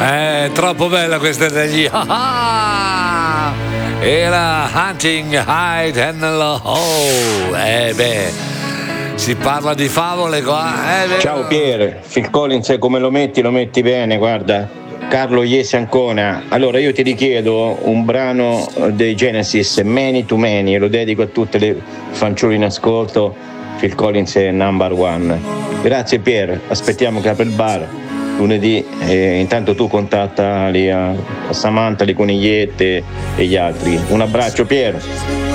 Troppo bella questa degli era Hunting Hide and Low. Si parla di favole qua. Ciao Pier, Phil Collins come lo metti bene, guarda. Carlo Iesi Ancona. Allora io ti richiedo un brano dei Genesis, Many to Many, lo dedico a tutte le fanciulle in ascolto. Phil Collins è number one. Grazie Pier, aspettiamo che apre il bar lunedì e intanto tu contatta lì a Samantha, le conigliette e gli altri. Un abbraccio Pier.